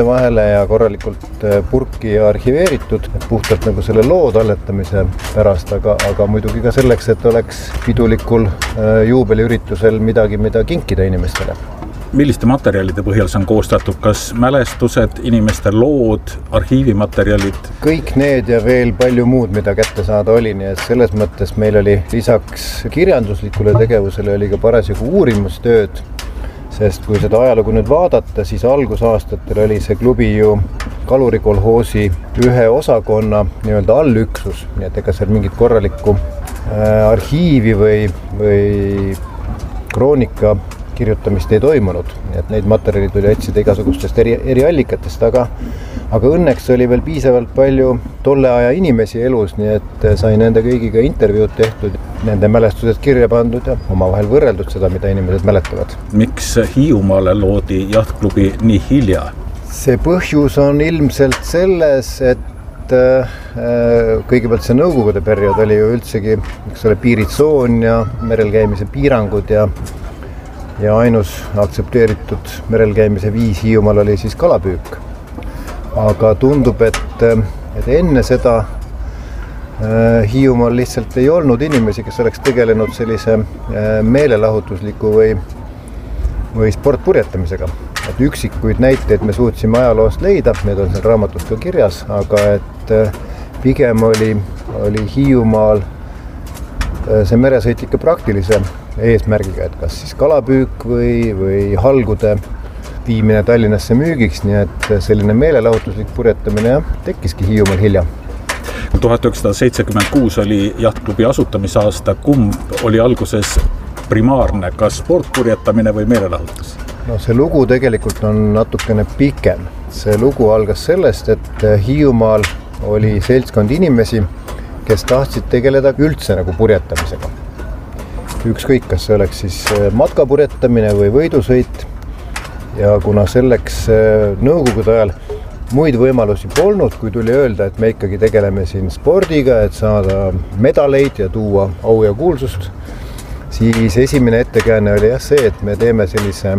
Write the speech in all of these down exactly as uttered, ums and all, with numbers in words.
vahele ja korralikult purki arhiveeritud, puhtalt nagu selle loo talletamise pärast, aga, aga muidugi ka selleks, et oleks pidulikul juubeliüritusel midagi, mida kinkida inimestele. Milliste materjalide põhjal see on koostatud? Kas mälestused, inimeste lood, arhiivimaterjalid? Kõik need ja veel palju muud, mida kätte saada oli, nii et selles mõttes meil oli lisaks kirjanduslikule tegevusele oli ka parasjagu uurimustööd, sest kui seda ajalugu nüüd vaadata, siis algusaastatel oli see klubi ju kalurikolhoosi ühe osakonna nii-öelda allüksus, nii et ega seal mingit korralikku äh, arhiivi või, või kroonika kirjutamist ei toimunud, et neid materjalid oli otsida igasugustest eri, eri allikatest, aga, aga õnneks oli veel piisavalt palju tolle aja inimesi elus, nii et sai nende kõigiga intervjuud tehtud, nende mälestused kirja pandud ja omavahel võrreldud seda, mida inimesed mäletavad. Miks Hiiumaale loodi jahtklubi nii hilja? See põhjus on ilmselt selles, et kõigepealt see nõukogude periood oli ju üldsegi üks ole piiritsoon ja merel käimise piirangud ja ja ainus aktsepteeritud merel käimise viis Hiiumaal oli siis kalapüük. Aga tundub, et, et enne seda Hiiumaal lihtsalt ei olnud inimesi, kes oleks tegelenud sellise meelelahutusliku või, või sportpurjetamisega. Et üksikuid näiteid me suutsime ajaloost leida, need on seal raamatus ka kirjas, aga et pigem oli, oli Hiiumaal see meresõit ikka praktilise eesmärgiga, et kas siis kalapüük või, või halgude viimine Tallinnasse müügiks, nii et selline meelelahutuslik purjetamine ja tekkiski Hiiumaal hilja. tuhat üheksasada seitsekümmend kuus oli jahtklubi asutamisaasta, kumb oli alguses primaarne, kas sportpurjetamine või meelelahutus? No see lugu tegelikult on natukene pikem. See lugu algas sellest, et Hiiumaal oli seltskond inimesi, kes tahtsid tegeleda üldse nagu purjetamisega. Ükskõik, kas see oleks siis matkapurjetamine või võidusõit ja kuna selleks nõukogude ajal muid võimalusi polnud, kui tuli öelda, et me ikkagi tegeleme siin spordiga, et saada medaleid ja tuua au ja kuulsust, siis esimene ettekääne oli jah see, et me teeme sellise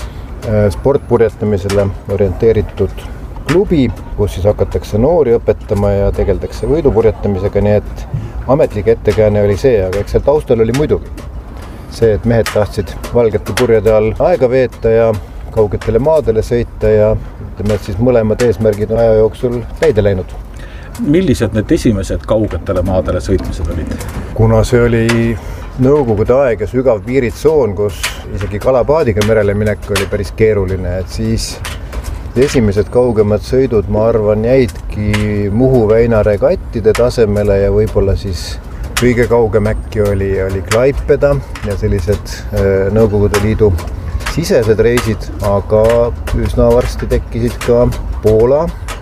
sportpurjetamisele orienteeritud klubi, kus siis hakatakse noori õpetama ja tegeldakse võidupurjetamisega, nii et ametlik ettekääne oli see, aga eks seal taustal oli muidugi see, et mehed tahtsid valgete purjede all aega veeta ja kaugetele maadele sõita ja ütleme, et siis mõlemad eesmärgid on aja jooksul täide läinud. Millised need esimesed kaugetele maadele sõitmised olid? Kuna see oli nõukogude aeg ja sügav piiritsoon, kus isegi kalapaadiga merele minek oli päris keeruline, et siis esimesed kaugemad sõidud, ma arvan, jäidki Muhu väina regattide tasemele ja võib-olla siis kõige kaugem äkki oli, oli Klaipeda ja sellised Nõukogude Liidu sisesed reisid, aga üsna varsti tekkisid ka Poola,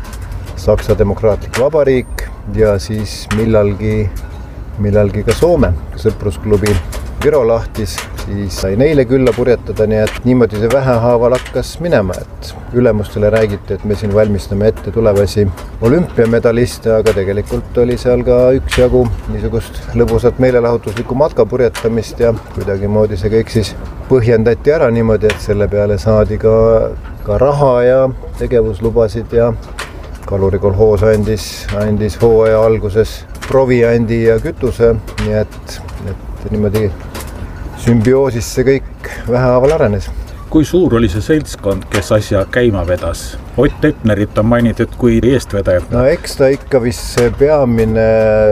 Saksa Demokraatlik Vabariik ja siis millalgi, millalgi ka Soome sõprusklubi Virolahtis, siis sai neile külla purjetada, nii et niimoodi see vähehaaval hakkas minema, et ülemustele räägiti, et me siin valmistame ette tulevasi olümpiamedaliste, aga tegelikult oli seal ka üksjagu niisugust lõbusat meelelahutuslikku matkapurjetamist ja kuidagi moodi see kõik siis põhjendati ära niimoodi, et selle peale saadi ka, ka raha ja tegevuslubasid ja kalurikolhoos andis, andis hooaja alguses proviandi ja kütuse, nii et, et niimoodi sümbioosis see kõik vähehaaval arenes. Kui suur oli see seltskond, kes asja käima vedas? Ott Epnerit on mainitud kui eestvedajat. No eks ta ikka vist see peamine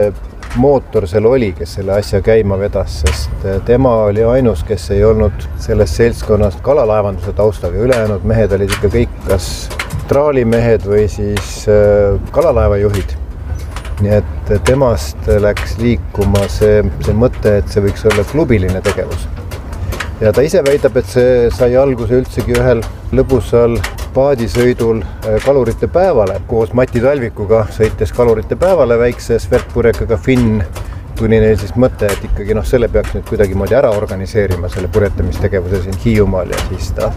mootor seal oli, kes selle asja käima vedas, sest tema oli ainus, kes ei olnud sellest seltskonnast kalalaevanduse taustaga. Ülejäänud mehed olid ikka kõik kas traalimehed või siis kalalaevajuhid. Nii et temast läks liikuma see, see mõte, et see võiks olla klubiline tegevus. Ja ta ise väidab, et see sai alguse üldsegi ühel lõbusal paadisõidul kalurite päevale. Koos Mati Talvikuga sõites kalurite päevale väikse svertpurjekaga Finn tuli neil siis mõte, et ikkagi noh, selle peaks nüüd kuidagi moodi ära organiseerima selle purjetamistegevuse siin Hiiumaal ja siis ta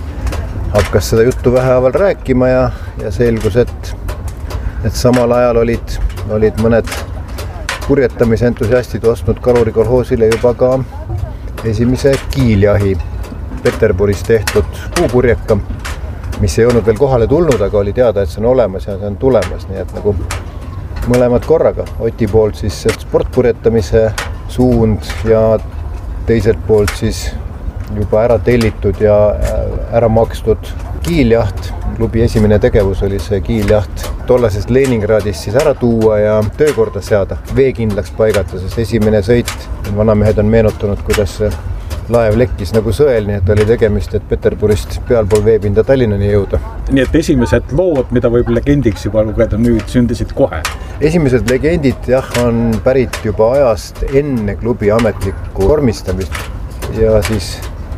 hakkas seda juttu vähehaaval rääkima ja, ja selgus, et, et samal ajal olid olid mõned purjetamisentusiastid ostnud kalurikolhoosile juba ka esimese kiiljahi Peterburis tehtud puupurjeka mis ei olnud veel kohale tulnud, aga oli teada, et see on olemas ja see on tulemas, nii et nagu mõlemad korraga. Oti poolt siis sportpurjetamise suund ja teiselt poolt siis juba ära tellitud ja ära makstud kiiljaht. Klubi esimene tegevus oli see kiiljaht tollasest Leningradist siis ära tuua ja töökorda seada, veekindlaks paigata, sest esimene sõit, vanamehed on meenutanud, kuidas see laev lekkis nagu sõel, nii et oli tegemist, et Peterburist pealpool veepinda Tallinnani jõuda. Nii et esimesed lood, mida võib legendiks juba lugeda nüüd, sündisid kohe? Esimesed legendid jah, on pärit juba ajast enne klubi ametlikku vormistamist ja siis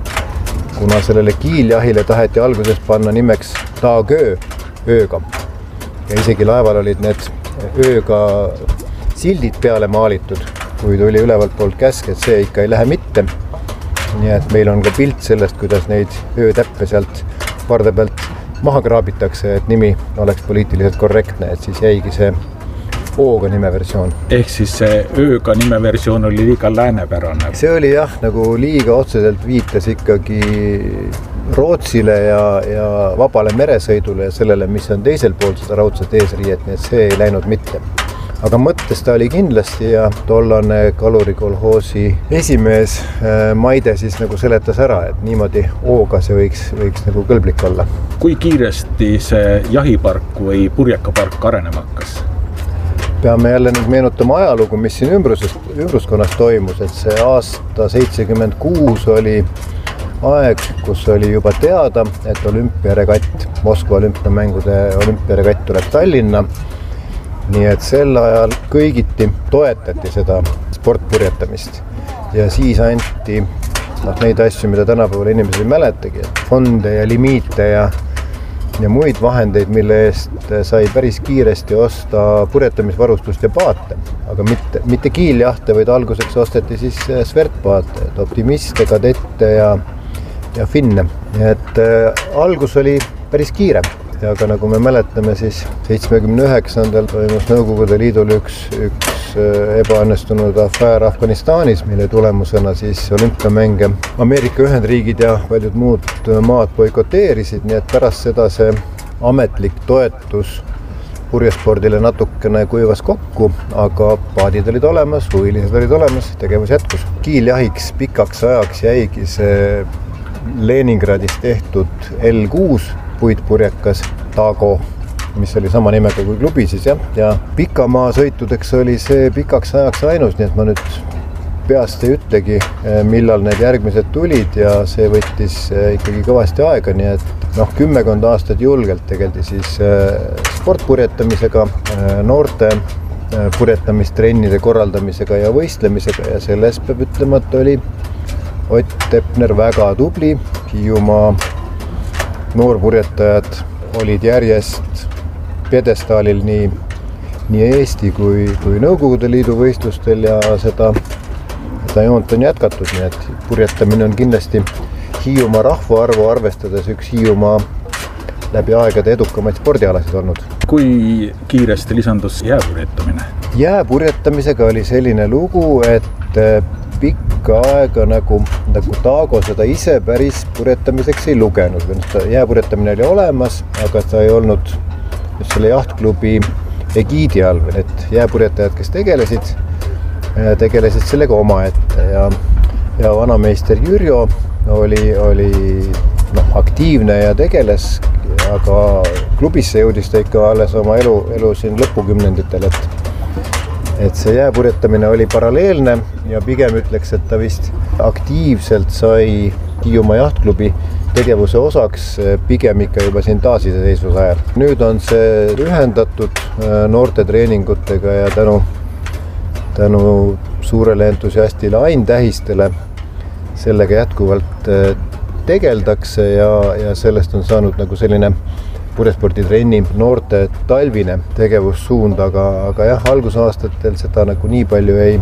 kuna sellele kiiljahile taheti alguses panna nimeks Taagöö, ööga. Ja isegi laeval olid need ööga sildid peale maalitud, kui tuli ülevalt poolt käsk, et see ikka ei lähe mitte. Nii et meil on ka pilt sellest, kuidas neid öötäppe sealt parde pealt maha kraabitakse, et nimi oleks poliitiliselt korrektne, et siis jäigi see O-ga nimeversioon. Ehk siis see ööga nimeversioon oli liiga läänepärane. See oli jah, nagu liiga otseselt viitas ikkagi Rootsile ja, ja vabale meresõidule ja sellele, mis on teisel pool seda raudset eesriiet, nii et see ei läinud mitte. Aga mõttes ta oli kindlasti ja tollane kalurikolhoosi esimees Maide siis nagu seletas ära, et niimoodi O-ga see võiks, võiks nagu kõlblik olla. Kui kiiresti see jahipark või purjekapark arenema hakkas? Peame jälle nüüd meenutama ajalugu, mis siin ümbrusest, ümbruskonnas toimus, et see aasta seitsekümmend kuus oli aeg, kus oli juba teada, et olümpiaregatt, Moskva olümpiamängude olümpiaregatt tuleb Tallinna. Nii et sel ajal kõigiti toetati seda sportpurjetamist ja siis anti noh, neid asju, mida tänapäeval inimesed ei mäletagi, fonde ja limiite ja ja muid vahendeid, mille eest sai päris kiiresti osta purjetamisvarustust ja paate, aga mitte, mitte kiiljahte, vaid alguseks osteti siis svertpaate, optimiste, kadette ja, ja finne. Nii et äh, algus oli päris kiire. Ja aga nagu me mäletame, siis seitsmekümne üheksandal toimus Nõukogude Liidul üks, üks ebaõnnestunud afäär Afganistanis, mille tulemusena siis olümpiamänge Ameerika Ühendriigid ja paljud muud maad boikoteerisid, nii et pärast seda see ametlik toetus purjespordile natukene kuivas kokku, aga paadid olid olemas, huvilised olid olemas, tegevus jätkus. Kiiljahiks pikaks ajaks jäigi see Leningradis tehtud L kuus puitpurjekas Taago, mis oli sama nimega kui klubi siis jah. Ja pikamaa sõitudeks oli see pikaks ajaks ainus, nii et ma nüüd peast ei ütlegi, millal need järgmised tulid ja see võttis ikkagi kõvasti aega, nii et noh, kümmekond aastat julgelt tegeldi siis sportpurjetamisega, noorte purjetamistrennide korraldamisega ja võistlemisega ja selles peab ütlema, et oli Ott Tepner väga tubli. Hiiumaa noorpurjetajad olid järjest pjedestaalil nii, nii Eesti kui, kui Nõukogude Liidu võistlustel ja seda, seda joont on jätkatud, nii et purjetamine on kindlasti Hiiumaa rahvaarvu arvestades üks Hiiumaa läbi aegade edukamaid spordialasid olnud. Kui kiiresti lisandus jääpurjetamine? Jääpurjetamisega oli selline lugu, et pikka aega nagu, nagu Taago seda ise päris purjetamiseks ei lugenud. Jääpurjetamine oli olemas, aga ta ei olnud selle jahtklubi egiidi all. Et jääpurjetajad, kes tegelesid, tegelesid sellega omaette ja, ja vanameister Jürjo oli, oli noh, aktiivne ja tegeles, aga klubisse jõudis ta ikka alles oma elu, elu siin lõpukümnenditel, et et see jääpurjetamine oli paralleelne ja pigem ütleks, et ta vist aktiivselt sai Hiiumaa jahtklubi tegevuse osaks pigem ikka juba siin taasiseseisvuse ajal. Nüüd on see ühendatud noorte treeningutega ja tänu, tänu suurele entusiastile Ain Tähistele sellega jätkuvalt tegeldakse ja, ja sellest on saanud nagu selline purjesporditrenni noorte talvine tegevussuund, aga, aga jah, algusaastatel seda nagu nii palju ei,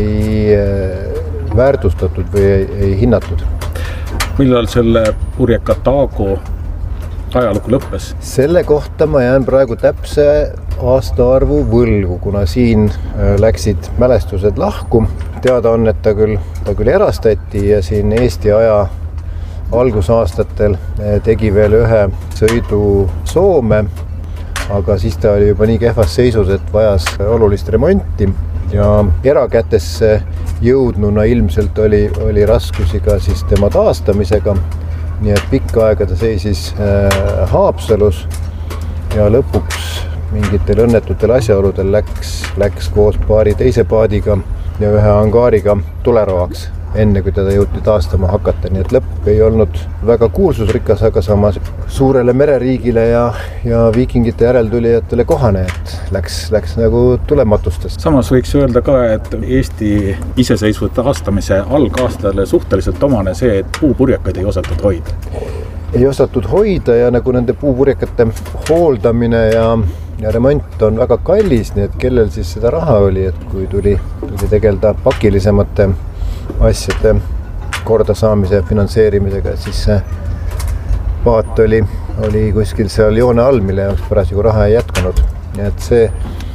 ei väärtustatud või ei, ei hinnatud. Millal selle purjeka Taago ajalugu lõppes? Selle kohta ma jään praegu täpse aastaarvu võlgu, kuna siin läksid mälestused lahku. Teada on, et ta küll, ta küll erastati ja siin Eesti aja algusaastatel tegi veel ühe sõidu Soome, aga siis ta oli juba nii kehvas seisus, et vajas olulist remonti ja erakätesse jõudnuna ilmselt oli, oli raskusi ka siis tema taastamisega. Nii et pikka aega ta seisis äh, Haapsalus ja lõpuks mingitel õnnetutel asjaoludel läks, läks koos paari teise paadiga ja ühe angaariga tuleroaks, enne kui teda jõuti taastama hakata. Nii et lõpp ei olnud väga kuulsusrikas, aga samas suurele mereriigile ja, ja viikingite järeltulijatele kohane, et läks, läks nagu tulematustest. Samas võiks öelda ka, et Eesti iseseisvuse taastamise algaastale suhteliselt omane see, et puupurjekaid ei osatud hoida. Ei osatud hoida ja nagu nende puupurjekate hooldamine ja Ja remont on väga kallis, nii et kellel siis seda raha oli, et kui tuli, tuli tegelda pakilisemate asjade kordasaamise ja finantseerimisega, et siis see paat oli, oli kuskil seal joone all, mille jaoks parasjagu raha ei jätkunud. Nii et see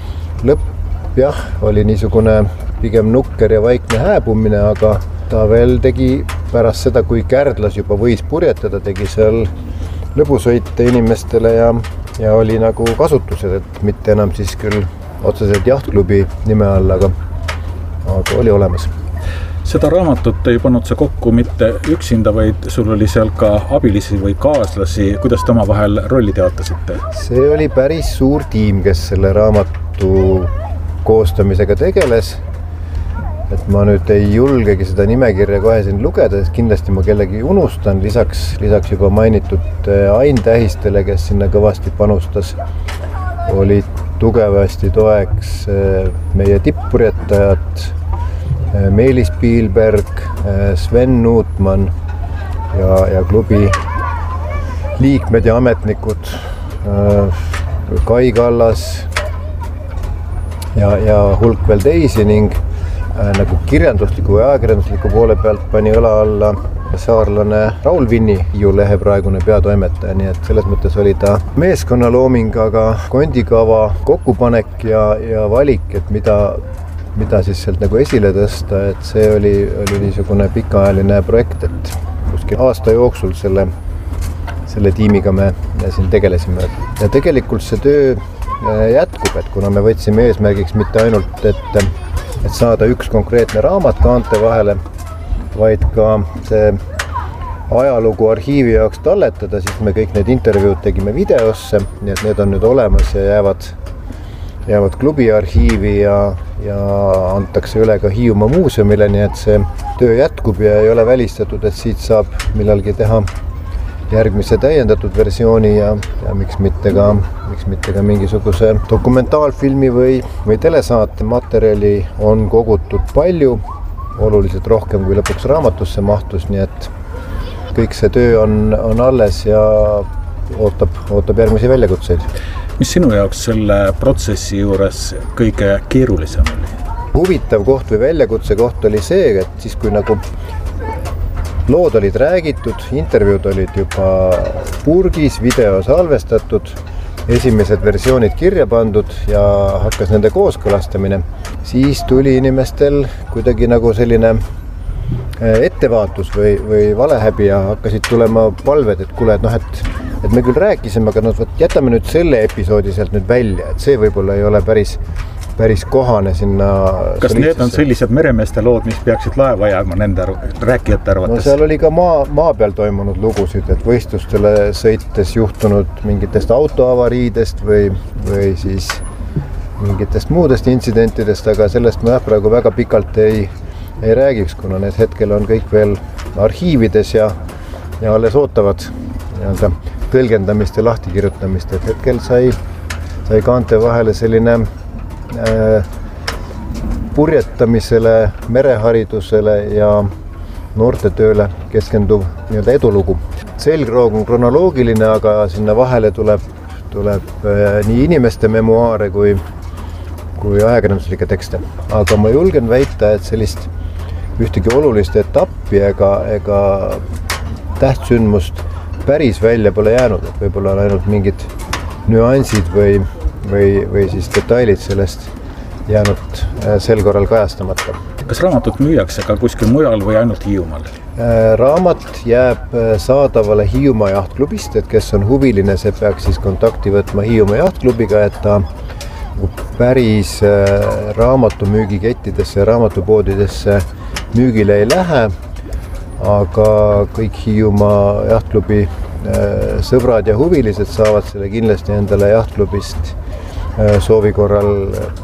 lõpp jah, oli niisugune pigem nukker ja vaikne hääbumine, aga ta veel tegi pärast seda, kui Kärdlas juba võis purjetada, tegi seal lõbusõite inimestele ja ja oli nagu kasutused, et mitte enam siis küll otseselt jahtklubi nime all, aga, aga oli olemas. Seda raamatut ei pannud sa kokku mitte üksinda, vaid sul oli seal ka abilisi või kaaslasi. Kuidas te oma vahel rolli teatasite? See oli päris suur tiim, kes selle raamatu koostamisega tegeles. Et ma nüüd ei julgegi seda nimekirja kohe siin lugeda, sest kindlasti ma kellegi unustan. Lisaks, lisaks juba mainitud Ain Tähistele, kes sinna kõvasti panustas, olid tugevasti toeks meie tippurjetajad Meelis Piilberg, Sven Nuutman ja, ja klubi liikmed ja ametnikud Kai Kallas ja, ja hulk veel teisi ning nagu kirjandusliku ja ajakirjandusliku poole pealt pani õla alla saarlane Raul Vinni, ju lehe praegune peatoimetaja, nii et selles mõttes oli ta meeskonnalooming, aga kondikava kokkupanek ja, ja valik, et mida, mida siis sealt nagu esile tõsta, et see oli, oli niisugune pikaajaline projekt, et kuskil aasta jooksul selle, selle tiimiga me, me siin tegelesime. Ja tegelikult see töö jätkub, et kuna me võtsime eesmärgiks mitte ainult, et et saada üks konkreetne raamat kaante vahele, vaid ka see ajalugu arhiivi jaoks talletada, siis me kõik need intervjuud tegime videosse, nii et need on nüüd olemas ja jäävad, jäävad klubi arhiivi ja, ja antakse üle ka Hiiumaa muuseumile, nii et see töö jätkub ja ei ole välistatud, et siit saab millalgi teha järgmise täiendatud versiooni ja, ja miks mitte ka, miks mitte ka mingisuguse dokumentaalfilmi või, või telesaate. Materjali on kogutud palju, oluliselt rohkem kui lõpuks raamatusse mahtus, nii et kõik see töö on, on alles ja ootab, ootab järgmisi väljakutseid. Mis sinu jaoks selle protsessi juures kõige keerulisem oli? Huvitav koht või väljakutse koht oli see, et siis kui nagu lood olid räägitud, intervjuud olid juba purgis, video salvestatud, esimesed versioonid kirja pandud ja hakkas nende kooskõlastamine, siis tuli inimestel kuidagi nagu selline ettevaatus või, või valehäbi ja hakkasid tulema palved, et kuule, et noh, et, et me küll rääkisime, aga no, võt, jätame nüüd selle episoodi sealt nüüd välja, et see võib-olla ei ole päris päris kohane sinna. Kas need on sellised meremeeste lood, mis peaksid laeva jääma nende rääkijate arvates? No seal oli ka maa, maa peal toimunud lugusid, et võistlustele sõites juhtunud mingitest autoavariidest või, või siis mingitest muudest intsidentidest, aga sellest ma jah, praegu väga pikalt ei, ei räägiks, kuna need hetkel on kõik veel arhiivides ja, ja alles ootavad nii-öelda tõlgendamist ja lahtikirjutamist, et hetkel sai, sai kaante vahele selline purjetamisele, mereharidusele ja noortetööle keskenduv nii-öelda edulugu. Selgroog on kronoloogiline, aga sinna vahele tuleb, tuleb nii inimeste memuaare kui, kui ajakirjanduslikke tekste. Aga ma julgen väita, et sellist ühtegi olulist etappi ega, ega tähtsündmust päris välja pole jäänud, et võib-olla on ainult mingid nüansid või Või, või siis detailid sellest jäänud sel korral kajastamata. Kas raamatut müüakse ka kuskil mujal või ainult Hiiumaal? Raamat jääb saadavale Hiiumaa jahtklubist, et kes on huviline, see peaks siis kontakti võtma Hiiumaa jahtklubiga, et ta päris raamatumüügikettidesse ja raamatupoodidesse müügile ei lähe, aga kõik Hiiumaa jahtklubi sõbrad ja huvilised saavad selle kindlasti endale jahtklubist soovi korral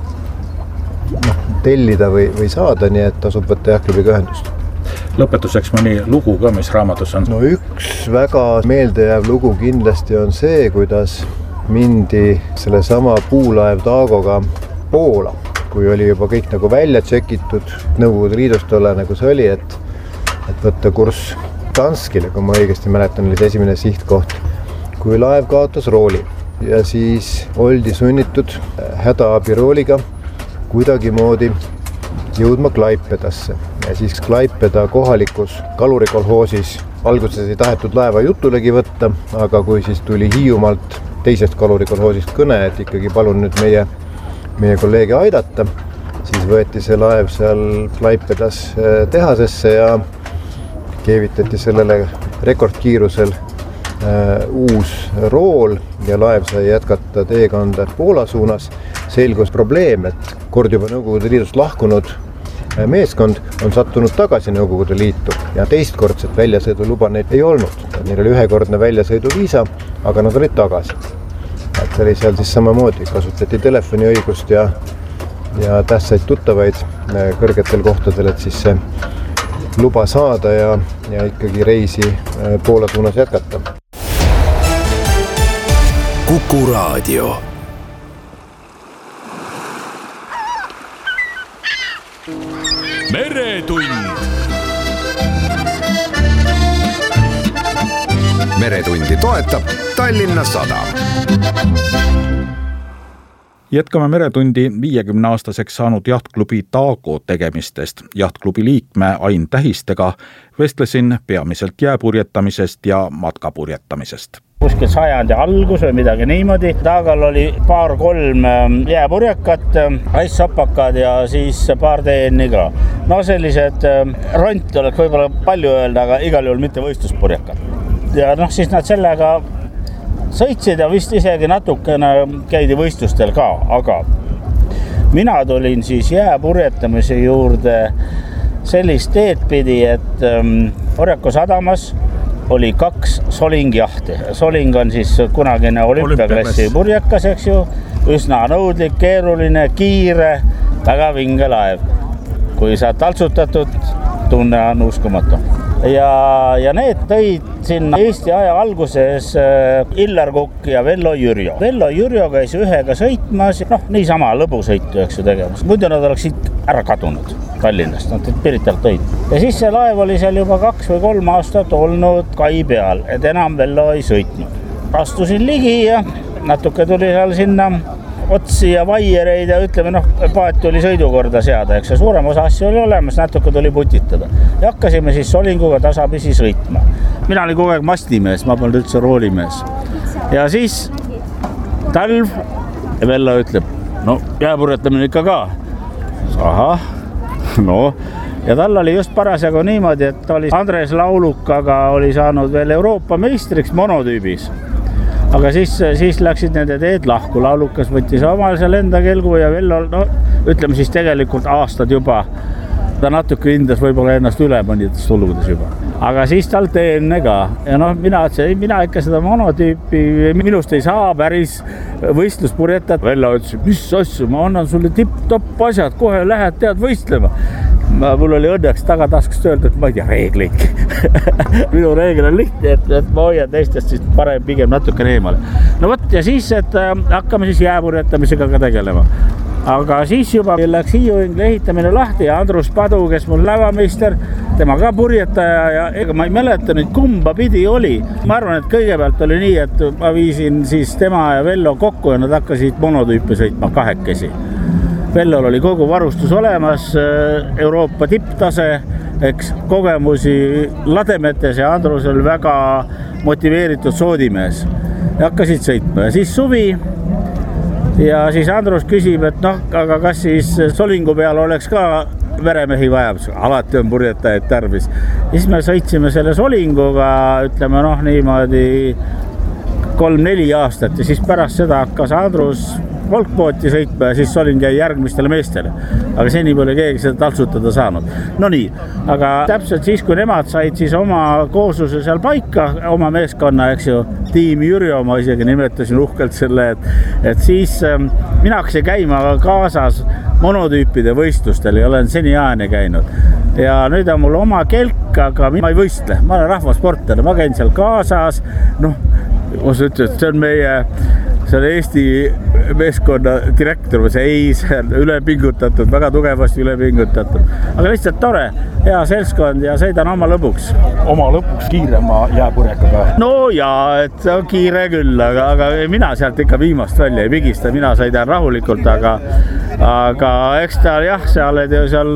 tellida või, või saada, nii et tasub võtta jahtklubiga ühendust. Lõpetuseks mõni lugu ka, mis raamatus on? No üks väga meeldejääv lugu kindlasti on see, kuidas mindi selle sama puulaev Taagoga Poola, kui oli juba kõik nagu välja tšekitud, Nõukogude Liidust olla nagu see oli, et, et võtta kurss Danskile, kui ma õigesti mäletan, oli see esimene sihtkoht, kui laev kaotas rooli ja siis oldi sunnitud hädaabirooliga kuidagi moodi jõudma Klaipedasse ja siis Klaipeda kohalikus kalurikolhoosis alguses ei tahetud laeva jutulegi võtta, aga kui siis tuli Hiiumaalt teisest kalurikolhoosist kõne, et ikkagi palun nüüd meie, meie kolleegi aidata, siis võeti see laev seal Klaipedas tehasesse ja keevitati sellele rekordkiirusel äh, uus rool ja laev sai jätkata teekanda Poola suunas. Selgus probleem, et kord juba Nõukogude Liidust lahkunud meeskond on sattunud tagasi Nõukogude Liitu ja teistkordset väljasõiduluba neil ei olnud. Neil oli ühekordne väljasõiduviisa, aga nad olid tagasi. Et see oli seal siis samamoodi, kasutati telefoniõigust ja, ja tähtsaid tuttavaid kõrgetel kohtadel, et siis see luba saada ja, ja ikkagi reisi Poola suunas jätkata. Kuku Raadio. Meretund. Meretundi toetab Tallinna Sadam. Jätkame Meretundi viiekümne aastaseks saanud jahtklubi Taago tegemistest. Jahtklubi liikme Ain Tähistega vestlesin peamiselt jääpurjetamisest ja matkapurjetamisest. Kuskil sajandi algus või midagi niimoodi. Taagal oli paar-kolm jääpurjekat, aissapakad ja siis paar T N-i ka. No sellised ront oleks võib-olla palju öelda, aga igal juhul mitte võistluspurjekad. Ja noh, siis nad sellega sõitsid ja vist isegi natukene käidi võistlustel ka, aga mina tulin siis jääpurjetamise juurde sellist teed pidi, et Orjaku sadamas oli kaks solingjahti. Soling on siis kunagine olümpiaklassi purjekas, eks ju, üsna nõudlik, keeruline, kiire, väga vinge laev. Kui sa taltsutatud, tunne on uskumatu. Ja, ja need tõid sinna Eesti aja alguses Illar Kukk ja Vello Jürjo. Vello Jürjo käis ühega sõitmas, noh, niisama lõbusõitu, eks ju, tegemas. Muidu nad oleks siit ära kadunud Tallinnast, nad Piritalt tõid. Ja siis see laev oli seal juba kaks või kolm aastat olnud kai peal, et enam Vello ei sõitnud. Astusin ligi ja natuke tuli seal sinna otsi ja vaiereid ja ütleme, noh, paat tuli sõidukorda seada, eks ja suurem osa asju oli olemas, natuke tuli putitada. Ja hakkasime siis solinguga tasapisi sõitma. Mina olin kogu aeg mastimees, ma polnud üldse roolimees. Ja siis talv ja Vello ütleb, no jääpurjetamine ikka ka. Ahah, no. Ja tal oli just parasjagu niimoodi, et ta oli Andres Laulukaga oli saanud veel Euroopa meistriks monotüübis. Aga siis, siis läksid nende teed lahku. Laulukas võttis omal seal enda kelgu ja Vello, no, ütleme siis tegelikult aastad juba. Ta natuke hindas võib-olla ennast üle mõnides tuludes juba. Aga siis tal teenne ka. Ja noh, mina, mina ikka seda monotüüpi minust ei saa päris võistluspurjetat. Vello ütles, mis asju, ma annan sulle tipp-topp asjad, kohe lähed tead võistlema. Mul oli õnneks tagataskust öelda, et ma ei tea reegleid. Minu reegel on lihtne, et, et ma hoian teistest siis parem pigem natuke eemale. No võt, ja siis, et äh, hakkame siis jääpurjetamisega ka tegelema. Aga siis juba läks Hiiu-Ingli ehitamine lahti ja Andrus Padu, kes mul lävameister, tema ka purjetaja ja ega ma ei mäleta nüüd kumba pidi oli. Ma arvan, et kõigepealt oli nii, et ma viisin siis tema ja Vello kokku ja nad hakkasid monotüüpi sõitma kahekesi. Vellol oli kogu varustus olemas, Euroopa tipptase, eks kogemusi lademetes ja Andrus oli väga motiveeritud soodimees. Ja hakkasid sõitma ja siis suvi ja siis Andrus küsib, et noh, aga kas siis solingu peal oleks ka veremehi vajab, alati on purjetajaid tarvis. Ja siis me sõitsime selle Solinguga, ütleme noh, niimoodi kolm-neli aastat ja siis pärast seda hakkas Andrus volkbooti sõitma ja siis Soling jäi järgmistele meestele. Aga seni pole keegi seda taltsutada saanud. No nii, aga täpselt siis, kui nemad said siis oma koosluse seal paika, oma meeskonna, eks ju, tiim Jürjo, ma isegi nimetasin uhkelt selle, et, et siis ähm, mina hakkasin käima kaasas monotüüpide võistlustel ja olen seniajani käinud. Ja nüüd on mul oma kelk, aga ma ei võistle, ma olen rahvasportlane, ma käin seal kaasas, noh, ma ütlen, et see on meie selle Eesti meeskonna direktor, see ei, see on üle pingutatud, väga tugevasti üle pingutatud. Aga lihtsalt tore, hea seltskond ja sõidan oma lõpuks. Oma lõpuks kiirema jääpurjekaga? No jaa, et see on kiire küll, aga, aga mina sealt ikka viimast välja ei pigista, mina sõidan rahulikult, aga, aga eks ta jah, sa oled ju seal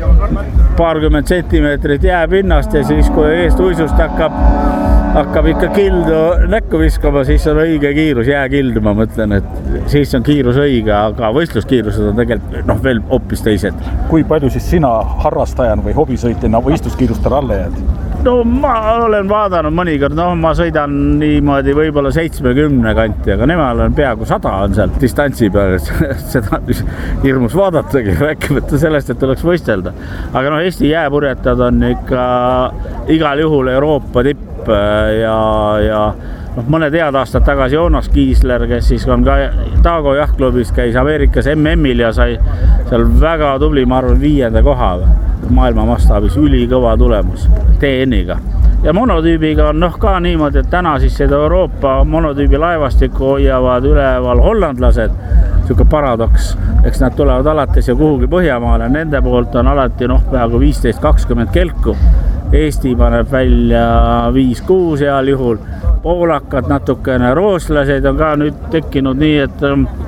paarkümmend sentimeetrit jääpinnast ja siis, kui eest uisust hakkab hakkab ikka kildu näkku viskama, siis on õige kiirus, jääkildu, ma mõtlen, et siis on kiirus õige, aga võistluskiirused on tegelikult noh, veel hoopis teised. Kui palju siis sina harrastajana või hobisõitjana võistluskiirustele alla jääd? No ma olen vaadanud mõnikord, noh ma sõidan niimoodi võib-olla seitsmekümne kanti, aga nemal on peaaegu sada on seal distantsi peal, seda hirmus vaadatagi, rääkimata sellest, et tuleks võistelda. Aga noh, Eesti jääpurjetad on ikka igal juhul Euroopa tipp ja, ja noh, mõned head aastad tagasi Joonas Kiisler, kes siis on ka Taago jahtklubis, käis Ameerikas M M-il ja sai seal väga tubli, ma arvan, viienda koha maailma mastaabis, ülikõva tulemus T N-iga. Ja monotüübiga on noh ka niimoodi, et täna siis seda Euroopa monotüübi laevastikku hoiavad üleval hollandlased, siuke paradoks, eks nad tulevad alates ja kuhugi Põhjamaale, nende poolt on alati noh, peaaegu viisteist kakskümmend kelku. Eesti paneb välja viis kuus heal juhul, poolakad natukene, rooslased on ka nüüd tekkinud nii, et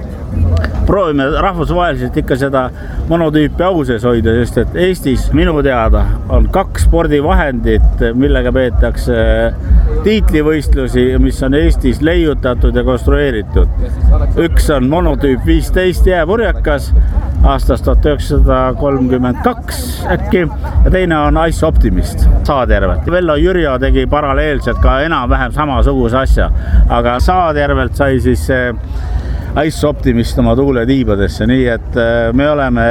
proovime rahvusvaheliselt ikka seda monotüüpi auses hoida, sest et Eestis minu teada on kaks spordivahendit, millega peetakse tiitlivõistlusi, mis on Eestis leiutatud ja konstrueeritud. Üks on monotüüp viisteist jääpurjekas aastast tuhat üheksasada kolmkümmend kaks äkki ja teine on Ice Optimist Saatjärvelt. Vello Jürjo tegi paralleelselt ka enam-vähem samasuguse asja, aga Saatjärvelt sai siis Ice Optimist oma tuule tiibadesse, nii et me oleme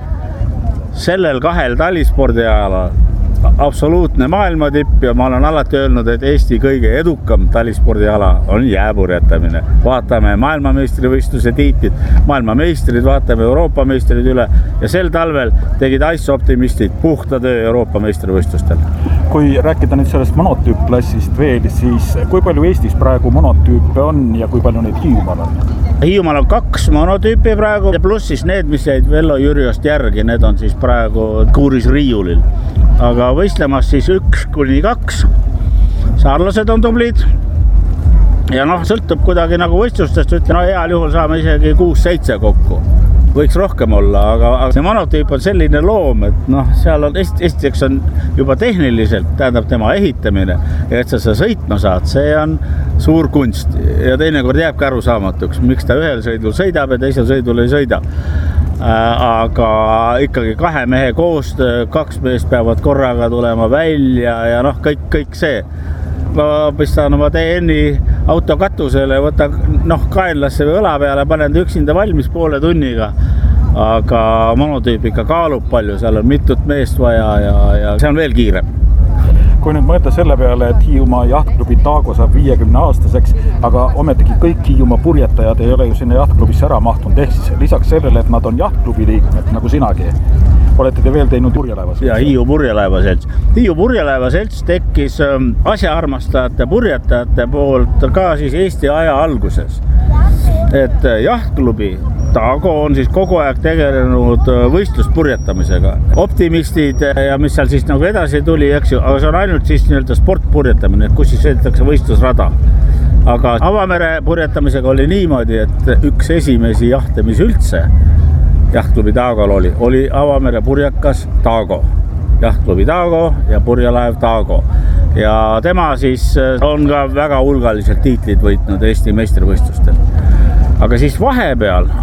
sellel kahel talispordi alal absoluutne maailmatipp ja ma olen alati öelnud, et Eesti kõige edukam talispordiala on jääpurjetamine. Vaatame maailmameistrivõistluse tiitlit, maailmameistrid, vaatame Euroopa meistrid üle ja sel talvel tegid Ice Optimistid puhta töö Euroopa meistrivõistlustel. Kui rääkida nüüd sellest monotüüp-klassist veel, siis kui palju Eestis praegu monotüüpe on ja kui palju neid Hiiumaal on? Hiiumaal on kaks monotüüpi praegu ja pluss siis need, mis jäid Vello Jürjost järgi, need on siis praegu kuuris riiulil. Aga võistlemas siis üks kuni kaks. Saarlased on tublid. Ja noh, sõltub kuidagi nagu võistlustest, ütlen, no heal juhul saame isegi kuus seitse kokku. Võiks rohkem olla, aga see monotüüp on selline loom, et noh, seal on esiteks on juba tehniliselt, tähendab tema ehitamine ja et sa seda sõitma saad, see on suur kunst ja teinekord jääbki arusaamatuks, miks ta ühel sõidul sõidab ja teisel sõidul ei sõida. Aga ikkagi kahe mehe koostöö, kaks meest peavad korraga tulema välja ja noh, kõik, kõik see. Ma pistan oma T N-i auto katusele, võtan noh, kaenlasse või õla peale, panen üksinda valmis poole tunniga. Aga monotüüp ikka kaalub palju, seal on mitut meest vaja ja, ja see on veel kiirem. Kui nüüd mõelda selle peale, et Hiiumaa jahtklubi Taago saab viiekümne aastaseks, aga ometigi kõik Hiiumaa purjetajad ei ole ju sinna jahtklubisse ära mahtunud, ehk siis lisaks sellele, et nad on jahtklubi liikmed, nagu sinagi, olete te veel teinud purjelaevaselts? Ja Hiiu purjelaevaselts. Hiiu purjelaevaselts tekkis asjaarmastajate purjetajate poolt ka siis Eesti aja alguses. Et jahtklubi Taago on siis kogu aeg tegelenud võistluspurjetamisega. Optimistid ja mis seal siis nagu edasi tuli, eks ju, aga see on ainult siis nii-öelda sportpurjetamine, kus siis sõidetakse võistlusrada. Aga avamere purjetamisega oli niimoodi, et üks esimesi jahte, mis üldse jahtklubi Taagol oli, oli avamere purjekas Taago. Jahtklubi Taago ja purjelaev Taago. Ja tema siis on ka väga hulgaliselt tiitlid võitnud Eesti meistrivõistlustel. Aga siis vahepeal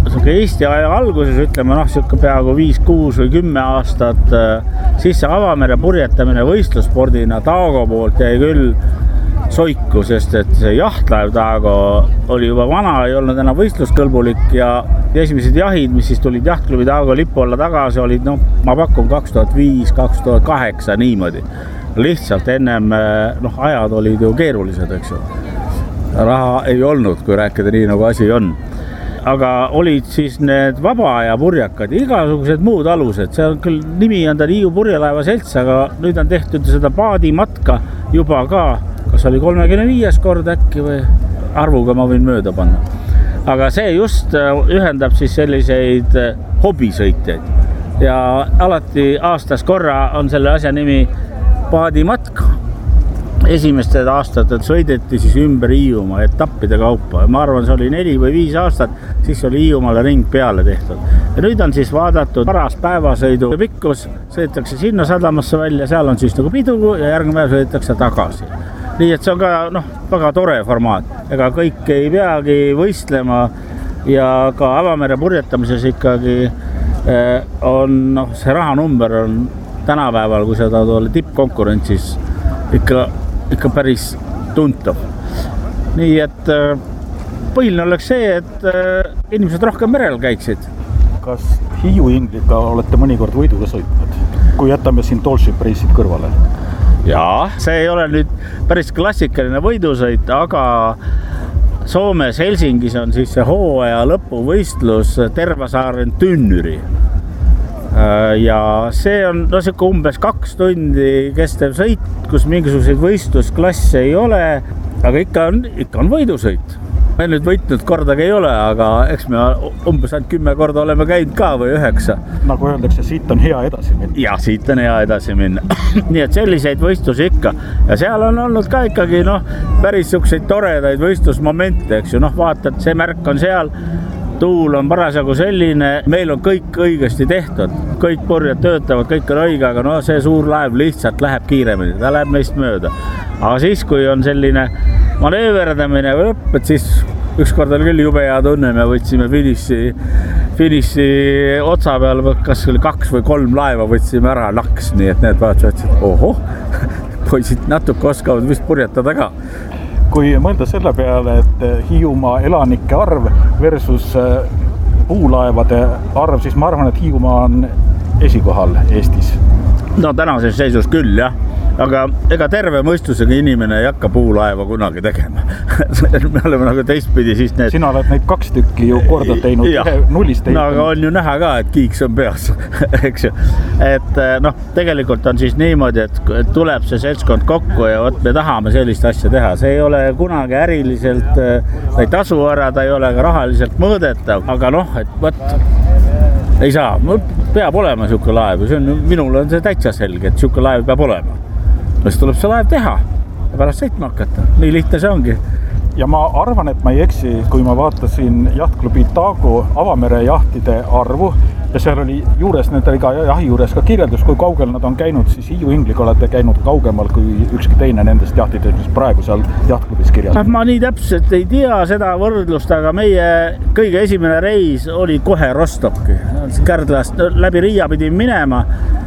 Eesti aja alguses, ütleme noh, siuke peaaegu viis, kuus või kümme aastat sisse avamere purjetamine võistlusspordina Taago poolt jäi küll soiku, sest et see jahtlaev Taago oli juba vana, ei olnud enam võistluskõlbulik ja esimesed jahid, mis siis tulid jahtklubi Taago lipu alla tagasi, olid noh, ma pakun kaks tuhat viis, kaks tuhat kaheksa niimoodi. Lihtsalt ennem, noh, ajad olid ju keerulised, eks ju. Raha ei olnud, kui rääkida nii, nagu asi on. Aga olid siis need vaba aja purjakad, igasugused muud alused. See on küll, nimi on ta Hiiu purjelaeva selts, aga nüüd on tehtud seda paadimatka juba ka, kas oli kolmekümne viies kord äkki või arvuga ma võin mööda panna. Aga see just ühendab siis selliseid hobisõitjaid ja alati aastas korra on selle asja nimi paadimatk. Esimestel aastatel sõideti siis ümber Hiiumaa etappide kaupa. Ma arvan, see oli neli või viis aastat, siis oli Hiiumaale ring peale tehtud. Ja nüüd on siis vaadatud paras päevasõidu pikkus, sõidetakse sinna sadamasse välja, seal on siis nagu pidu ja järgmine päev sõidetakse tagasi. Nii et see on ka noh, väga tore formaat. Ega kõik ei peagi võistlema ja ka avamere purjetamises ikkagi on, noh, see rahanumber on tänapäeval, kui seda tuolle tippkonkurentsis ikka ikka päris tuntav. Nii et põhiline oleks see, et inimesed rohkem merel käiksid. Kas Hiiu ingliga olete mõnikord võiduga sõitnud, kui jätame siin Tallship Race'id kõrvale? Jaa, see ei ole nüüd päris klassikaline võidusõit, aga Soomes Helsingis on siis see hooaja lõpuvõistlus Tervasaaren Tünnyri. Ja see on no, siuke umbes kaks tundi kestev sõit, kus mingisuguseid võistlusklasse ei ole, aga ikka on, ikka on võidusõit. Me nüüd võitnud kordagi ei ole, aga eks me umbes ainult kümme korda oleme käinud ka või üheksa. Nagu öeldakse, siit on hea edasi minna. Ja, siit on hea edasi minna. Nii et selliseid võistlusi ikka. Ja seal on olnud ka ikkagi noh, päris siukseid toredaid võistlusmomente, eks ju. Noh, vaatad, see märk on seal. Tuul on parasjagu selline, meil on kõik õigesti tehtud, kõik purjad töötavad, kõik on õige, aga no see suur laev lihtsalt läheb kiiremini, ta läheb meist mööda. Aga siis, kui on selline maneeverdamine või õpp, et siis ükskord oli küll jube hea tunne, me võtsime finiši, finiši otsa peal, kas oli kaks või kolm laeva võtsime ära naks, nii et need vaatasid, ohoh, poisid natuke oskavad vist purjetada ka. Kui mõelda selle peale, et Hiiumaa elanike arv versus puulaevade arv, siis ma arvan, et Hiiumaa on esikohal Eestis. No tänases seisus küll, jah. Aga ega terve mõistusega inimene ei hakka puulaeva kunagi tegema. Me oleme nagu teistpidi siis need... Sina oled neid kaks tükki ju korda teinud, ühe nullist teinud. No aga on ju näha ka, et kiiks on peas, eks ju. Et noh, tegelikult on siis niimoodi, et tuleb see seltskond kokku ja võt, me tahame sellist asja teha. See ei ole kunagi äriliselt, ta ei tasu ära, ta ei ole ka rahaliselt mõõdetav, aga noh, et võt, ei saa, peab olema siuke laev. See on, minul on see täitsa selge, et siuke laev peab olema. Siis tuleb see laev teha ja pärast sõitma hakata. Nii lihtne see ongi. Ja ma arvan, et ma ei eksi, kui ma vaatasin jahtklubi Taago avamere jahtide arvu ja seal oli juures, need oli ka jahi juures ka kirjeldus, kui kaugel nad on käinud, siis Hiiu ingliga olete käinud kaugemal kui ükski teine nendest jahtidest, mis praegu seal jahtklubis kirjad. Ma nii täpselt ei tea seda võrdlust, aga meie kõige esimene reis oli kohe Rostocki. Kärdlast läbi Riia pidin minema.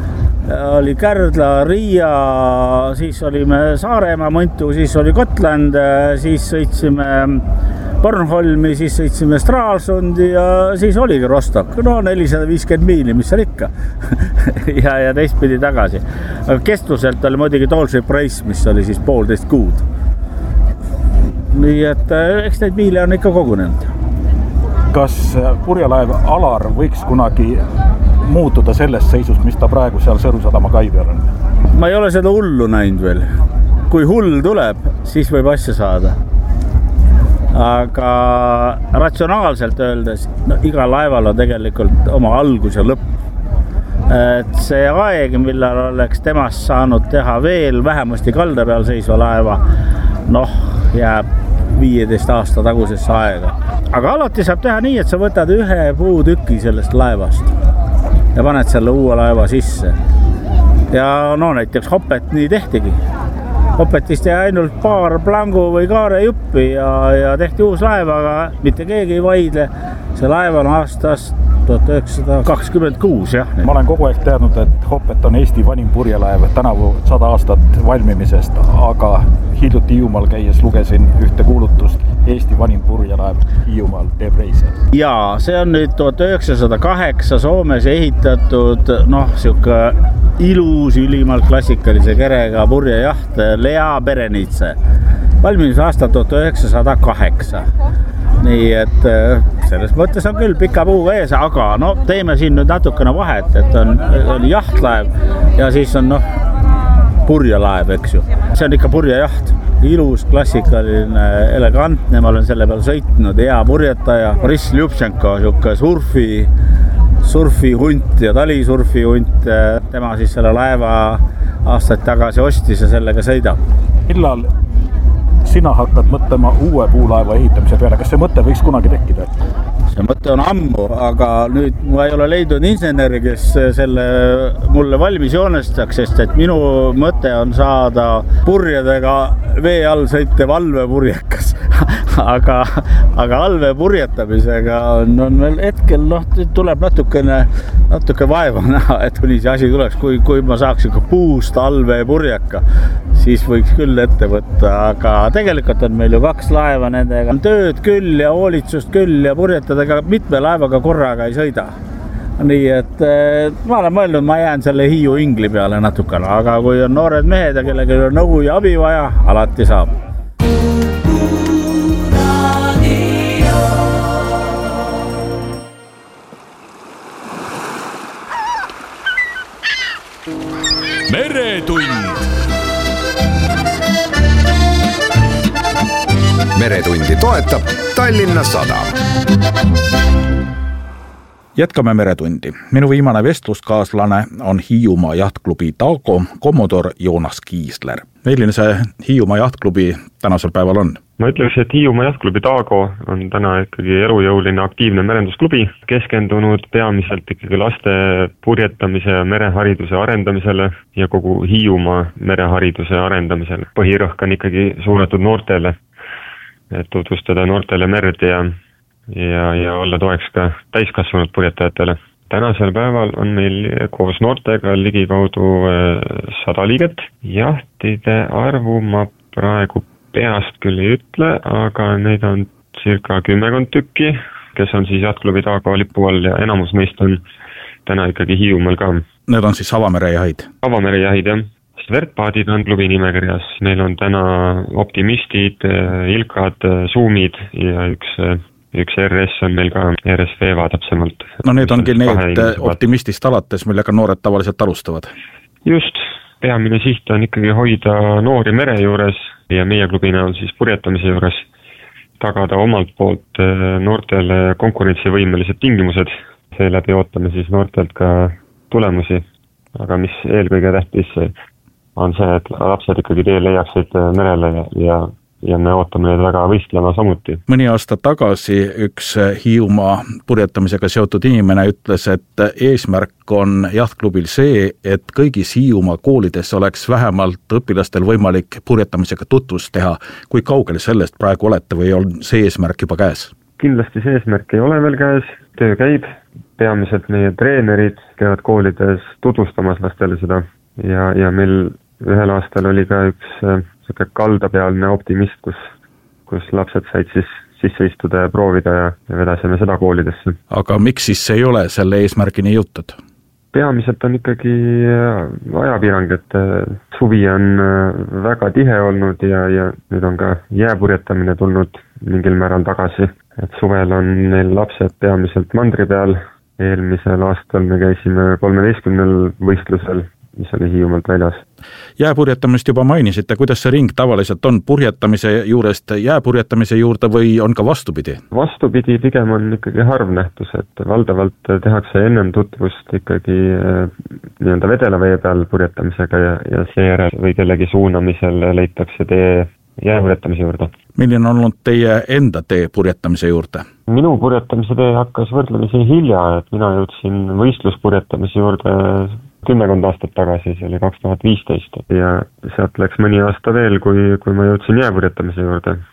Oli Kärdla, Riia, siis olime Saaremaa, Mõntu, siis oli Gotland, siis sõitsime Bornholmi, siis sõitsime Straalsundi ja siis oligi Rostock. No nelisada viiskümmend miili, mis seal ikka. ja, ja teistpidi tagasi. Aga kestluselt oli muidugi Tallship Race, mis oli siis poolteist kuud. Nii et eks neid miile on ikka kogunenud. Kas purjelaev Alar võiks kunagi muutuda sellest seisust, mis ta praegu seal Sõrusadama kai peal on? Ma ei ole seda hullu näinud veel. Kui hull tuleb, siis võib asja saada. Aga ratsionaalselt öeldes, no, iga laeval on tegelikult oma algus ja lõpp. Et see aeg, millal oleks temast saanud teha veel vähemasti kalda peal seisva laeva, noh, jääb viieteist aasta tagusesse aega. Aga alati saab teha nii, et sa võtad ühe puutüki sellest laevast ja paned selle uue laeva sisse. Ja no näiteks Hopet nii tehtigi. Hopetist jäi ainult paar plangu või kaare juppi ja, ja tehti uus laev, aga mitte keegi ei vaidle. see laev on aastast tuhat üheksasada kakskümmend kuus, jah. Ma olen kogu aeg teadnud, et Hoppet on Eesti vanim purjelaev tänavu sada aastat valmimisest, aga hiljuti Hiiumaal käies lugesin ühte kuulutust Eesti vanim purjelaev Hiiumaal teeb reise. Jaa, see on nüüd tuhat üheksasada kaheksa Soomes ehitatud, noh, siuke ilus, ülimalt klassikalise kerega purjejaht Lea Berenitse. Valmimise aasta tuhat üheksasada kaheksa. Nii et selles mõttes on küll pika puuga ees, aga no teeme siin nüüd natukene vahet, et on, on jahtlaev ja siis on noh, purjelaev, eks ju. See on ikka purjejaht. Ilus, klassikaline, elegantne, ma olen selle peal sõitnud, hea purjetaja. Boris Ljubchenko, siuke surfi, surfihunt ja talisurfihunt. Tema siis selle laeva aastaid tagasi ostis ja sellega sõidab. Millal sina hakkad mõtlema uue puulaeva ehitamise peale? Kas see mõte võiks kunagi tekkida? See mõte on ammu, aga nüüd ma ei ole leidnud inseneri, kes selle mulle valmis joonestaks, sest et minu mõte on saada purjedega vee all sõitev allveepurjekas. aga, aga allveepurjetamisega on, on veel hetkel, noh, tuleb natukene, natuke vaeva näha, et kuni see asi tuleks. Kui, kui ma saaks ikka puust allveepurjeka, siis võiks küll ette võtta, aga tegelikult on meil ju kaks laeva, nendega on tööd küll ja hoolitsust küll ja purjetadega mitme laevaga korraga ei sõida. Nii et ma olen mõelnud, ma jään selle Hiiu ingli peale natukene, aga kui on noored mehed ja kellegi on nõu ja abi vaja, alati saab. Meretund. Meretundi toetab Tallinna Sadam. Jätkame Meretundi. Minu viimane vestluskaaslane on Hiiumaa jahtklubi Taago kommodor Joonas Kiisler. Milline see Hiiumaa jahtklubi tänasel päeval on? Ma ütleks, et Hiiumaa jahtklubi Taago on täna ikkagi elujõuline aktiivne merendusklubi, keskendunud peamiselt ikkagi laste purjetamise ja merehariduse arendamisele ja kogu Hiiumaa merehariduse arendamisele. Põhirõhk on ikkagi suunatud noortele, et tutvustada noortele merd ja, ja, ja olla toeks ka täiskasvanud purjetajatele. Tänasel päeval on meil koos noortega ligikaudu sada liiget. Jahtide arvu ma praegu peast küll ei ütle, aga neid on circa kümmekond tükki, kes on siis jahtklubi Taago lipu all ja enamus neist on täna ikkagi Hiiumaal ka. Need on siis avamerejahid? Avamerejahid, jah. Svertpaadid on klubi nimekirjas. Neil on täna optimistid, ilkad, suumid ja üks, üks R S on meil ka, R S Veeva täpsemalt. No need ongi need optimistist alates, millega noored tavaliselt alustavad? Just. Peamine siht on ikkagi hoida noori mere juures ja meie klubina on siis purjetamise juures tagada omalt poolt noortele konkurentsivõimelised tingimused. Seeläbi ootame siis noortelt ka tulemusi, aga mis eelkõige tähtis on see, et lapsed ikkagi tee leiaksid merele ja, ja me ootame neid väga võistlema samuti. Mõni aasta tagasi üks Hiiumaa purjetamisega seotud inimene ütles, et eesmärk on jahtklubil see, et kõigis Hiiumaa koolides oleks vähemalt õpilastel võimalik purjetamisega tutvust teha. Kui kaugel sellest praegu olete või on see eesmärk juba käes? Kindlasti see eesmärk ei ole veel käes, töö käib. Peamiselt meie treenerid käivad koolides tutvustamas lastele seda ja, ja meil ühel aastal oli ka üks selline kaldapealne optimist, kus, kus lapsed said siis sisse istuda ja proovida ja, ja vedasime seda koolidesse. Aga miks siis ei ole selle eesmärgini jõutud? Peamiselt on ikkagi ajapiirang, et suvi on väga tihe olnud ja, ja nüüd on ka jääpurjetamine tulnud mingil määral tagasi. Et suvel on neil lapsed peamiselt mandri peal. Eelmisel aastal me käisime kolmeteistkümnel võistlusel, mis oli Hiiumaalt väljas. Jääpurjetamist juba mainisite, kuidas see ring tavaliselt on purjetamise juurest jääpurjetamise juurde või on ka vastupidi? Vastupidi pigem on ikkagi harv nähtus, et valdavalt tehakse ennem tutvust ikkagi nii-öelda vedela vee peal purjetamisega ja, ja seejärel või kellegi suunamisel leitakse tee jääpurjetamise juurde. Milline on olnud teie enda tee purjetamise juurde? Minu purjetamise tee hakkas võrdlemisi hilja, et mina jõudsin võistluspurjetamise juurde kümmekond aastat tagasi, see oli kaks tuhat viisteist ja sealt läks mõni aasta veel, kui, kui ma jõudsin jääpurjetamise juurde.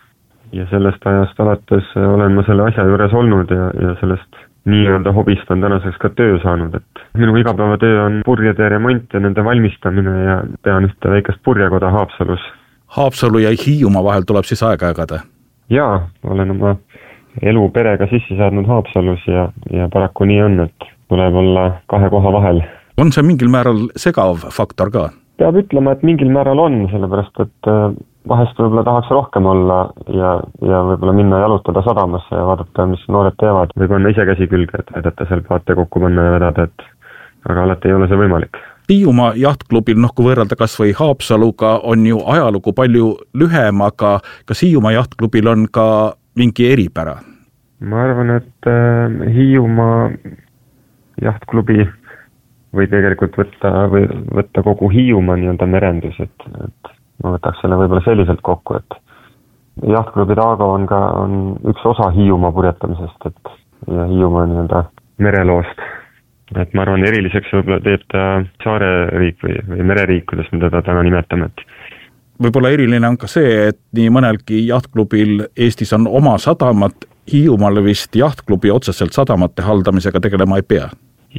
ja sellest ajast alates olen ma selle asja juures olnud ja, ja sellest nii-öelda hobist on tänaseks ka töö saanud, et minu igapäevatöö on purjede remont ja nende valmistamine ja pean ühte väikest purjekoda Haapsalus. Haapsalu ja Hiiumaa vahel tuleb siis aega jagada? Jaa, olen oma elu perega sisse saadnud Haapsalus ja, ja paraku nii on, et tuleb olla kahe koha vahel. On see mingil määral segav faktor ka? Peab ütlema, et mingil määral on, sellepärast et vahest võib-olla tahaks rohkem olla ja, ja võib-olla minna jalutada sadamasse ja vaadata, mis noored teevad. Võib on ise käsi külge, et aidata seal paate kokku panna ja vedada, et aga alati ei ole see võimalik. Hiiumaa jahtklubil, noh kui võrrelda kas või Haapsaluga, on ju ajalugu palju lühem, aga kas Hiiumaa jahtklubil on ka mingi eripära? Ma arvan, et Hiiumaa jahtklubi või tegelikult võtta, või võtta kogu Hiiumaa nii-öelda merendus, et, et ma võtaks selle võib-olla selliselt kokku, et jahtklubi Taago on ka on üks osa Hiiumaa purjetamisest, et ja Hiiumaa nii-öelda mereloost. Et ma arvan, eriliseks võib-olla teeb ta saareriik või, või mereriik, kuidas me teda täna nimetame. Et võib-olla eriline on ka see, et nii mõnelgi jahtklubil Eestis on oma sadamat, Hiiumaal vist jahtklubi otseselt sadamate haldamisega tegelema ei pea.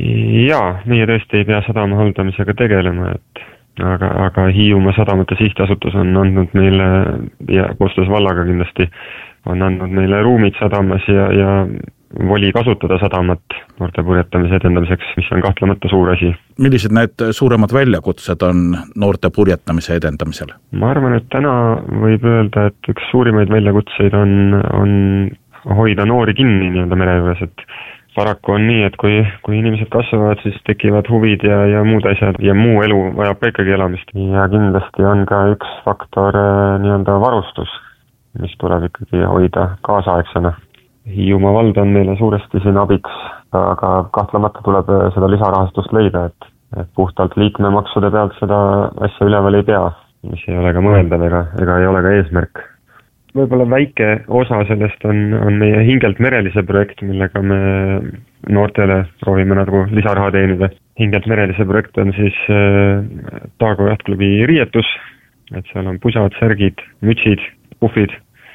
Jaa, meie tõesti ei pea sadama haldamisega tegelema, et aga, aga Hiiumaa sadamate sihtasutus on andnud meile, ja koostöös vallaga kindlasti, on andnud meile ruumid sadamas ja, ja voli kasutada sadamat noorte purjetamise edendamiseks, mis on kahtlemata suur asi. Millised need suuremad väljakutsed on noorte purjetamise edendamisel? Ma arvan, et täna võib öelda, et üks suurimaid väljakutseid on, on hoida noori kinni nii-öelda mere juures, et paraku on nii, et kui, kui inimesed kasvavad, siis tekivad huvid ja, ja muud asjad ja muu elu vajab ka ikkagi elamist. Ja kindlasti on ka üks faktor nii-öelda varustus, mis tuleb ikkagi hoida kaasaegsena. Hiiumaa vald on meile suuresti siin abiks, aga kahtlemata tuleb seda lisarahastust leida, et, et puhtalt liikmemaksude pealt seda asja üleval ei pea, mis ei ole ka mõeldav ega, ega ei ole ka eesmärk. Võib-olla väike osa sellest on, on meie Hingelt merelise projekt, millega me noortele proovime nagu lisaraha teenida. Hingelt merelise projekt on siis äh, Taago jahtklubi riietus, et seal on pusad, särgid, mütsid, puhvid,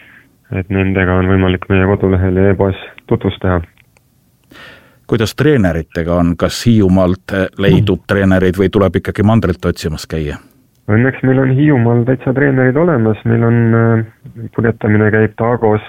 et nendega on võimalik meie kodulehel ja e-poes tutvust teha. Kuidas treeneritega on, kas Hiiumaalt leidub treenereid või tuleb ikkagi mandrilt otsimas käia? Õnneks meil on Hiiumaal täitsa treenerid olemas, meil on purjetamine käib Taagos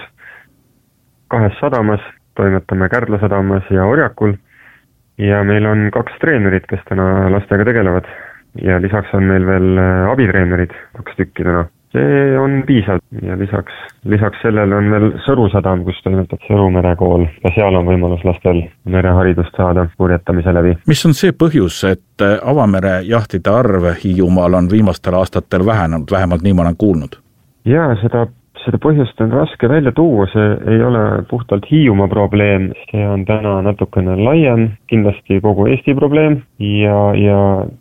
kahes sadamas, toimetame Kärdla sadamas ja Orjakul ja meil on kaks treenerit, kes täna lastega tegelevad ja lisaks on meil veel abitreenerid, kaks tükki täna. See on piisav ja lisaks, lisaks sellele on veel Sõru sadam, kus toimetab Sõru merekool ja seal on võimalus lastel mereharidust saada purjetamise läbi. Mis on see põhjus, et avamere jahtide arv Hiiumaal on viimastel aastatel vähenenud, vähemalt nii ma olen kuulnud? Jaa, seda, seda põhjust on raske välja tuua, see ei ole puhtalt Hiiumaa probleem, see on täna natukene laiem, kindlasti kogu Eesti probleem ja, ja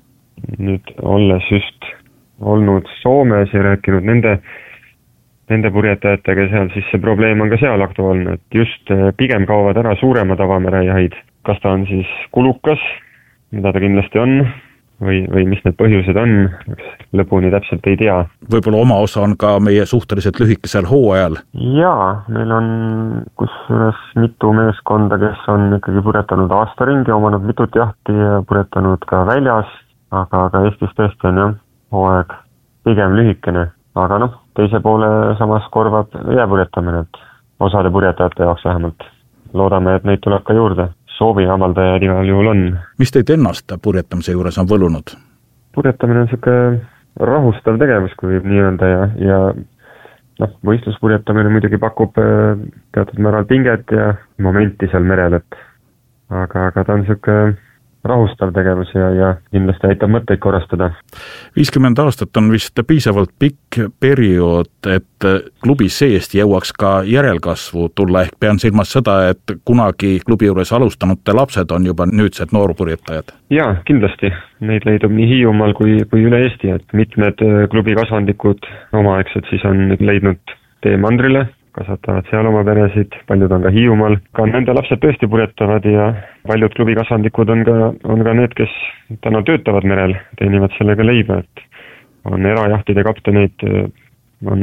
nüüd olles just olnud Soomes ja rääkinud nende, nende purjetajatega seal, siis see probleem on ka seal aktuaalne, et just pigem kaovad ära suuremad avamerejahid. Kas ta on siis kulukas, mida ta kindlasti on, või, või mis need põhjused on, lõpuni täpselt ei tea. Võib-olla oma osa on ka meie suhteliselt lühikesel hooajal? Jaa, meil on kusjuures mitu meeskonda, kes on ikkagi purjetanud aastaringi, omanud mitut jahti ja purjetanud ka väljas, aga, aga Eestis tõesti on jah, hooaeg pigem lühikene, aga noh, teise poole samas korvab jääpurjetamine, et osade purjetajate jaoks vähemalt. Loodame, et neid tuleb ka juurde. Soovi avaldajad igal juhul on. Mis teid ennast purjetamise juures on võlunud? Purjetamine on siuke rahustav tegevus, kui võib nii öelda ja, ja noh, võistluspurjetamine muidugi pakub teatud määral pinget ja momenti seal merel, et aga, aga ta on siuke rahustav tegevus ja, ja kindlasti aitab mõtteid korrastada. viiskümmend aastat on vist piisavalt pikk periood, et klubi seest jõuaks ka järelkasvu tulla, ehk pean silmas seda, et kunagi klubi juures alustanute lapsed on juba nüüdsed noorpurjetajad. Jaa, kindlasti. Neid leidub nii Hiiumaal kui, kui üle Eesti, et mitmed klubi kasvandikud omaaegsed siis on leidnud tee mandrile, kasvatavad seal oma peresid, paljud on ka Hiiumaal. Ka nende lapsed tõesti purjetavad ja paljud klubi kasvandikud on ka, on ka need, kes täna töötavad merel, teenivad sellega leiba, et on erajahtide kapteneid, on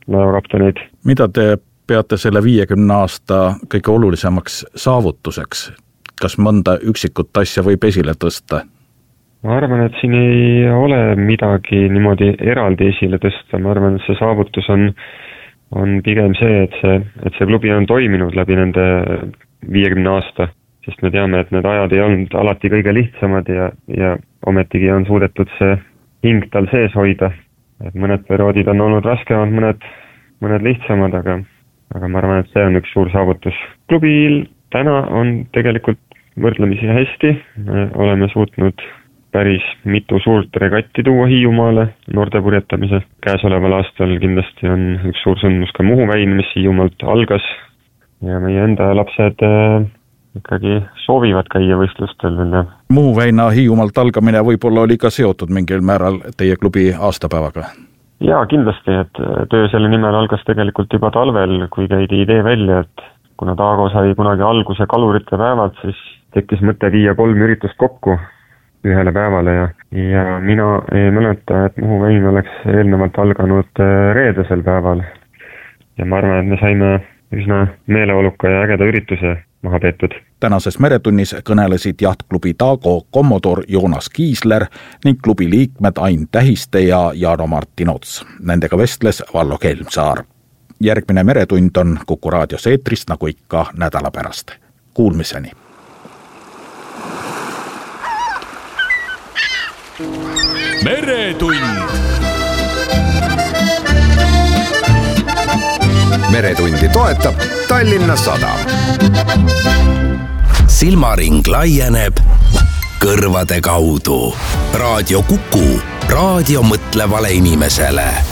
laevakapteneid. Mida te peate selle viiekümne aasta kõige olulisemaks saavutuseks? Kas mõnda üksikut asja võib esile tõsta? Ma arvan, et siin ei ole midagi niimoodi eraldi esile tõsta. Ma arvan, et see saavutus on, on pigem see, et see, et see klubi on toiminud läbi nende viiekümne aasta, sest me teame, et need ajad ei olnud alati kõige lihtsamad ja, ja ometigi on suudetud see hing tal sees hoida. Et mõned perioodid on olnud raskemad, mõned, mõned lihtsamad, aga, aga ma arvan, et see on üks suur saavutus. Klubil täna on tegelikult võrdlemisi hästi. Me oleme suutnud päris mitu suurt regatti tuua Hiiumaale noorte purjetamise. Käesoleval aastal kindlasti on üks suur sündmus ka Muhu väin, mis Hiiumaalt algas ja meie enda lapsed äh, ikkagi soovivad käia võistlustel. Muhu väina Hiiumaalt algamine võib-olla oli ka seotud mingil määral teie klubi aastapäevaga? Jaa, kindlasti, et töö selle nimel algas tegelikult juba talvel, kui käidi idee välja, et kuna Taago sai kunagi alguse kalurite päevalt, siis tekkis mõte viia kolm üritust kokku ühele päevale ja, ja mina ei mäleta, et Muhu väin oleks eelnevalt alganud reedesel päeval. Ja ma arvan, et me saime üsna meeleoluka ja ägeda ürituse maha peetud. Tänases meretunnis kõnelesid jahtklubi Taago kommodor Joonas Kiisler ning klubi liikmed Ain Tähiste ja Jaano Martin Ots. Nendega vestles Vallo Kelmsaar. Järgmine meretund on Kuku raadios eetrist nagu ikka nädala pärast. Kuulmiseni! Meretund. Meretundi toetab Tallinna Sadam. Silmaring laieneb kõrvade kaudu. Raadio Kuku, raadio mõtlevale inimesele.